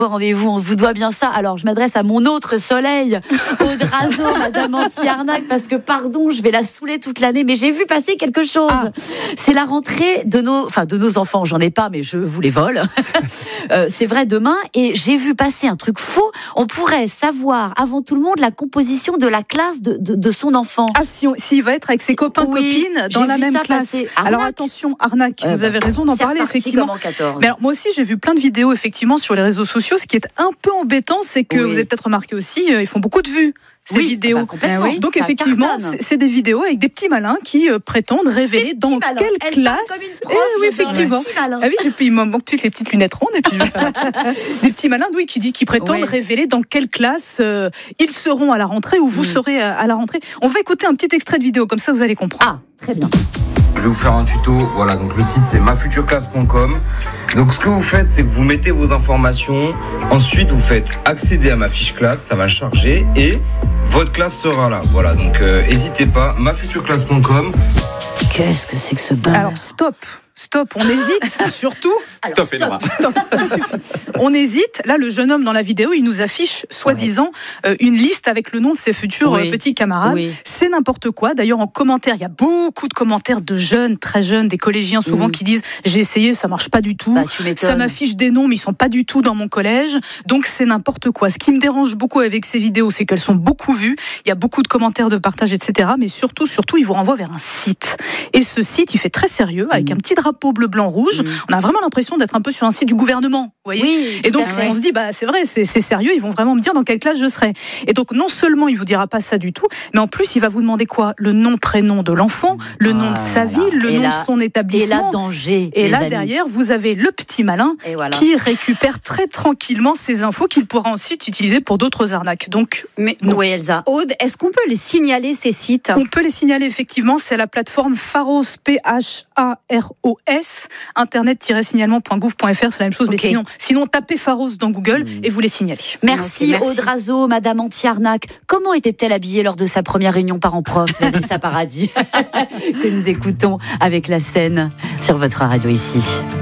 Rendez-vous, on vous doit bien ça. Alors, je m'adresse à mon autre soleil, Aude Razeau, Madame Anti-Arnaque, parce que, pardon, je vais la saouler toute l'année, mais j'ai vu passer quelque chose. C'est la rentrée de nos enfants. J'en ai pas, mais je vous les vole. C'est vrai, demain. Et j'ai vu passer un truc fou. On pourrait savoir, avant tout le monde, la composition de la classe de son enfant. S'il va être avec ses copains, copines, dans la même classe. Alors, attention, arnaque, vous avez raison d'en parler, effectivement. Mais alors, moi aussi, j'ai vu plein de vidéos, effectivement, sur les réseaux sociaux. Ce qui est un peu embêtant, c'est que vous avez peut-être remarqué aussi, ils font beaucoup de vues. Ces vidéos. Donc effectivement, c'est des vidéos avec des petits malins qui prétendent révéler dans quelle classe. Oui, effectivement. Il me manque plus que les petites lunettes rondes et puis des petits malins, qui prétendent révéler dans quelle classe ils seront à la rentrée ou vous serez à la rentrée. On va écouter un petit extrait de vidéo, comme ça vous allez comprendre. Très bien. Je vais vous faire un tuto. Voilà, donc le site c'est mafutureclasse.com. Donc ce que vous faites, c'est que vous mettez vos informations. Ensuite, vous faites accéder à ma fiche classe. Ça va charger et votre classe sera là. Voilà, donc n'hésitez pas. mafutureclasse.com. Qu'est-ce que c'est que ce bazar ? Alors stop, on hésite surtout. Stop, ça suffit. On hésite. Là, le jeune homme dans la vidéo, il nous affiche, soi-disant, une liste avec le nom de ses futurs petits camarades. C'est n'importe quoi. D'ailleurs, en commentaire, il y a beaucoup de commentaires de jeunes, très jeunes, des collégiens souvent qui disent « J'ai essayé, ça marche pas du tout. Ça m'affiche des noms, mais ils sont pas du tout dans mon collège. » Donc, c'est n'importe quoi. Ce qui me dérange beaucoup avec ces vidéos, c'est qu'elles sont beaucoup vues. Il y a beaucoup de commentaires, de partages, etc. Mais surtout, il vous renvoie vers un site. Et ce site, il fait très sérieux, avec un petit drapeau bleu, blanc, rouge. On a vraiment l'impression d'être un peu sur un site du gouvernement, vous voyez. Et donc on se dit c'est vrai, c'est sérieux, ils vont vraiment me dire dans quelle classe je serai. Et donc non seulement il vous dira pas ça du tout, mais en plus il va vous demander quoi ? Le nom, prénom de l'enfant, le nom de sa ville, le nom de son établissement. Et là, danger. Et là derrière vous avez le petit malin qui récupère très tranquillement ces infos qu'il pourra ensuite utiliser pour d'autres arnaques. Donc Elsa. Aude, est-ce qu'on peut les signaler, ces sites ? On peut les signaler, effectivement. C'est la plateforme Pharos, Pharos, internet-signalement.gouv.fr, c'est la même chose, mais sinon tapez Pharos dans Google et vous les signalez. Merci Aude Razeau, Madame Anti-Arnaque. Comment était-elle habillée lors de sa première réunion parents-prof, Vanessa Paradis, que nous écoutons avec la scène sur votre radio ici.